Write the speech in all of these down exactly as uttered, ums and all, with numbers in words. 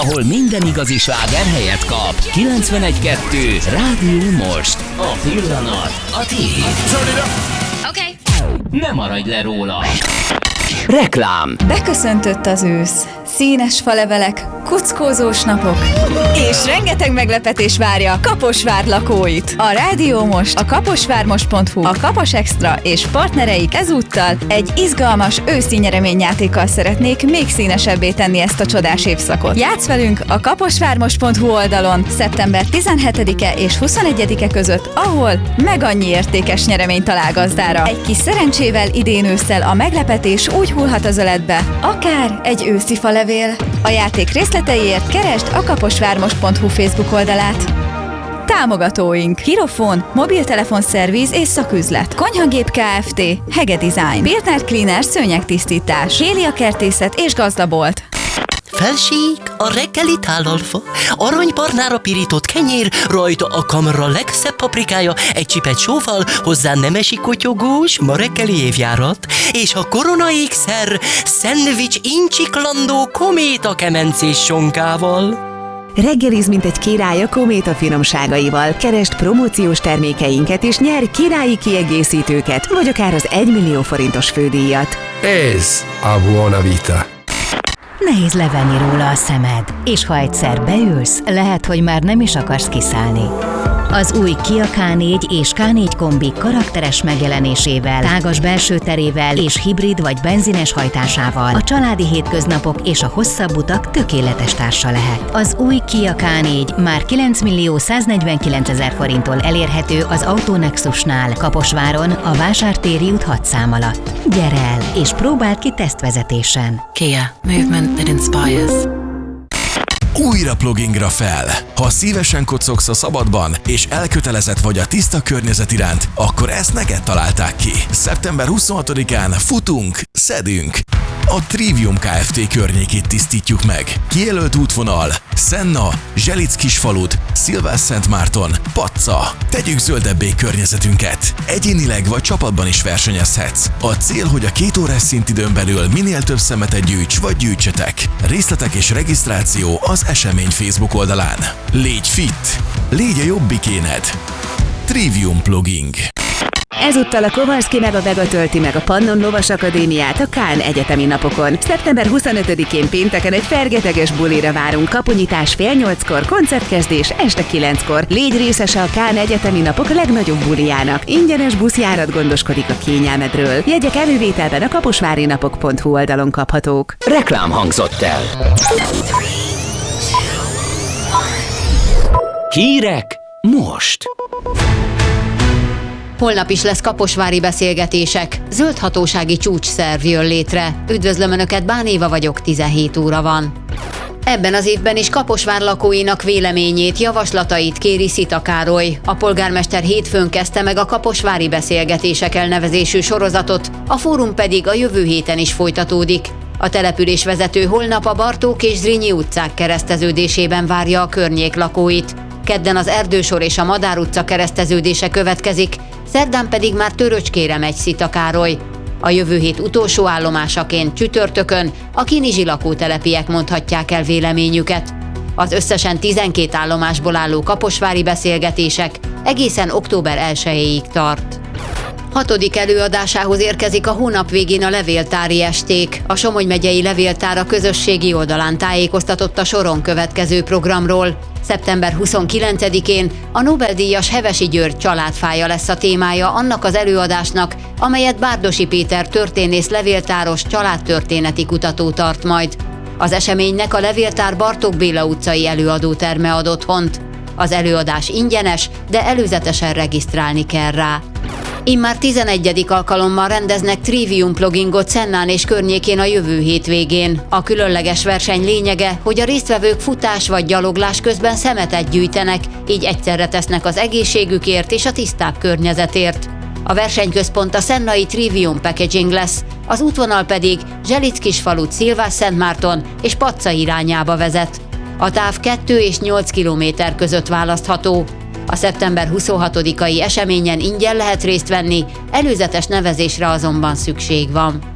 ahol minden igazi sláger helyet kap. kilencvenegy kettő Rádió Most. A pillanat a tiéd. Oké. Ne maradj le róla. Reklám. Beköszöntött az ősz. Színes falevelek, kuckózós napok, és rengeteg meglepetés várja Kaposvár lakóit. A Rádió Most, a kaposvármost pont hu, a Kapos Extra és partnereik ezúttal egy izgalmas őszi nyereményjátékkal szeretnék még színesebbé tenni ezt a csodás évszakot. Játsz velünk a kaposvármost pont hu oldalon szeptember tizenhetedike és huszonegyedike között, ahol meg annyi értékes nyeremény talál gazdára. Egy kis szerencsével idén ősszel a meglepetés úgy hullhat az öletbe, akár egy őszi falevél. A játék részleteiért keresd a kaposvármost pont hu Facebook oldalát. Támogatóink: Hirofon, mobiltelefonszerviz és szaküzlet, Konyhagép Kft., Hege Design, Piltner Cleaner szőnyegtisztítás, Hélia Kertészet és Gazdabolt. Felség, a reggeli tálalfa, aranybarnára pirított kenyér, rajta a kamra legszebb paprikája, egy csipet sóval, hozzá nemesi kotyogós, ma reggeli évjárat, és a koronaékszer, szendvics incsiklandó kométa kemencés sonkával. Reggeliz, mint egy király a Kométa finomságaival. Keresd promóciós termékeinket és nyer királyi kiegészítőket, vagy akár az egymillió forintos fődíjat. Ez a Buona Vita. Nehéz levenni róla a szemed, és ha egyszer beülsz, lehet, hogy már nem is akarsz kiszállni. Az új Kia ká négy és ká négy kombi karakteres megjelenésével, tágas belső terével és hibrid vagy benzines hajtásával a családi hétköznapok és a hosszabb utak tökéletes társa lehet. Az új Kia ká négy már kilencmillió száznegyvenkilencezer forinttól elérhető az Autonexusnál, Kaposváron, a Vásártéri út hat szám alatt. Gyere el és próbáld ki tesztvezetésen. Kia. Movement that inspires. Újra plugingra fel! Ha szívesen kocogsz a szabadban, és elkötelezett vagy a tiszta környezet iránt, akkor ezt neked találták ki. szeptember huszonhatodikán futunk, szedünk. A Trivium Kft. Környékét tisztítjuk meg. Kijelölt útvonal, Szenna, Zselic-Kisfalut, Szilvás-Szentmárton, Pacca. Tegyük zöldebbé környezetünket. Egyénileg vagy csapatban is versenyezhetsz. A cél, hogy a két órás szintidőn belül minél több szemetet gyűjts vagy gyűjtsetek. Részletek és regisztráció az esemény Facebook oldalán. Légy fit! Légy a jobbikéned! Trivium Pluging. Ezúttal a Kovalszki meg a Vega tölti meg a Pannon Lovas Akadémiát a Kán egyetemi napokon. szeptember huszonötödikén pénteken egy fergeteges bulira várunk. Kapunyítás fél nyolckor, koncertkezdés este kilenckor. Légy részese a Kán egyetemi napok legnagyobb bulijának. Ingyenes buszjárat gondoskodik a kényelmedről. Jegyek elővételben a kaposvárinapok pont hu oldalon kaphatók. Reklám hangzott el. Hírek most. Holnap is lesz kaposvári beszélgetések. Zöld hatósági csúcsszerv jön létre. Üdvözlöm Önöket, Bán Éva vagyok, tizenhét óra van. Ebben az évben is Kaposvár lakóinak véleményét, javaslatait kéri Szita Károly. A polgármester hétfőn kezdte meg a Kaposvári Beszélgetések elnevezésű sorozatot, a fórum pedig a jövő héten is folytatódik. A településvezető holnap a Bartók és Zrínyi utcák kereszteződésében várja a környék lakóit. Kedden az Erdősor és a Madár utca kereszteződése következik, szerdán pedig már Töröcskére megy Szita Károly. A jövő hét utolsó állomásaként csütörtökön a kinizsi lakótelepiek mondhatják el véleményüket. Az összesen tizenkét állomásból álló kaposvári beszélgetések egészen október elsejéig tart. Hatodik előadásához érkezik a hónap végén a levéltári esték. A Somogy megyei levéltár a közösségi oldalán tájékoztatott a soron következő programról. szeptember huszonkilencedikén a Nobel-díjas Hevesi György családfája lesz a témája annak az előadásnak, amelyet Bárdossy Péter történész levéltáros családtörténeti kutató tart majd. Az eseménynek a levéltár Bartók Béla utcai előadóterme ad otthont. Az előadás ingyenes, de előzetesen regisztrálni kell rá. Immár tizenegyedik alkalommal rendeznek Trivium Plugingot Szennán és környékén a jövő hétvégén. A különleges verseny lényege, hogy a résztvevők futás vagy gyaloglás közben szemetet gyűjtenek, így egyszerre tesznek az egészségükért és a tisztább környezetért. A versenyközpont a szennai Trivium Packaging lesz, az útvonal pedig Zselic-Kisfalut, Szilvás-Szentmárton és Pacca irányába vezet. A táv kettő és nyolc kilométer között választható. A szeptember huszonhatodikai eseményen ingyen lehet részt venni, előzetes nevezésre azonban szükség van.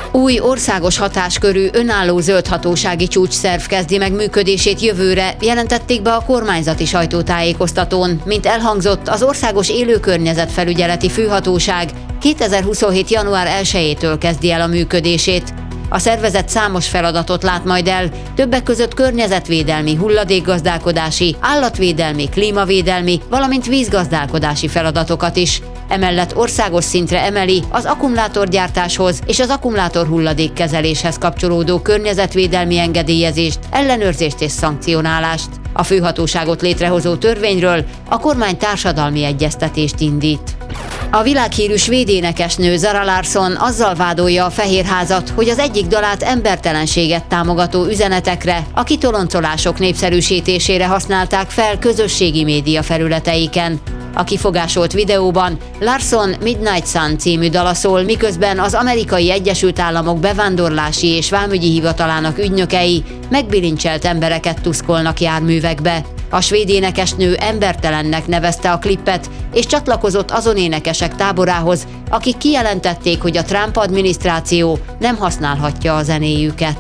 Új országos hatáskörű önálló zöldhatósági csúcsszerv kezdi meg működését jövőre, jelentették be a kormányzati sajtótájékoztatón. Mint elhangzott, az Országos Élőkörnyezetfelügyeleti Főhatóság kétezer-huszonhét. január elsejétől kezdi el a működését. A szervezet számos feladatot lát majd el, többek között környezetvédelmi, hulladékgazdálkodási, állatvédelmi, klímavédelmi, valamint vízgazdálkodási feladatokat is. Emellett országos szintre emeli az akkumulátorgyártáshoz és az akkumulátor hulladékkezeléshez kapcsolódó környezetvédelmi engedélyezést, ellenőrzést és szankcionálást. A főhatóságot létrehozó törvényről a kormány társadalmi egyeztetést indít. A világhírű svéd énekesnő Zara Larsson azzal vádolja a Fehérházat, hogy az egyik dalát embertelenséget támogató üzenetekre, a kitoloncolások népszerűsítésére használták fel közösségi média felületeiken. A kifogásolt videóban Larsson Midnight Sun című dala szól, miközben az Amerikai Egyesült Államok bevándorlási és vámügyi hivatalának ügynökei megbilincselt embereket tuszkolnak járművekbe. A svéd énekesnő embertelennek nevezte a klippet, és csatlakozott azon énekesek táborához, akik kijelentették, hogy a Trump adminisztráció nem használhatja a zenéjüket.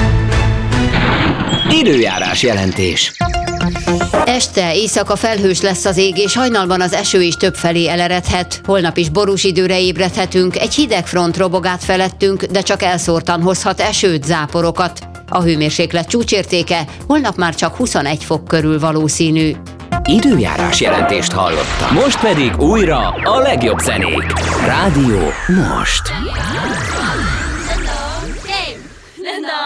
Időjárás jelentés. Este, éjszaka felhős lesz az ég, és hajnalban az eső is többfelé eleredhet. Holnap is borús időre ébredhetünk, egy hideg front robog át felettünk, de csak elszórtan hozhat esőt, záporokat. A hőmérséklet csúcsértéke holnap már csak huszonegy fok körül valószínű. Időjárás jelentést hallottam. Most pedig újra a legjobb zenék. Rádió Most.